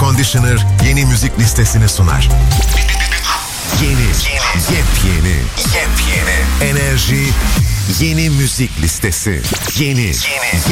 Conditioner yeni müzik listesini sunar. Yepyeni enerji yeni müzik listesi. Yeni